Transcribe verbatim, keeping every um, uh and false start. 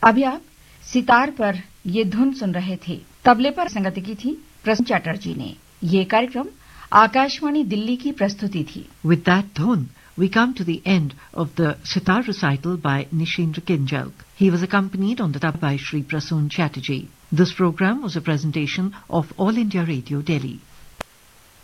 अभी आप सितार पर ये धुन सुन रहे थे। तबले पर संगति की थी प्रसून चटर्जी ने। ये कार्यक्रम आकाशवाणी दिल्ली की प्रस्तुति थी। With that dhun, we come to the end of the sitar recital by Nishindra Kinjalk. He was accompanied on the tabla by Shri Prasoon Chatterjee. This program was a presentation of All India Radio, Delhi.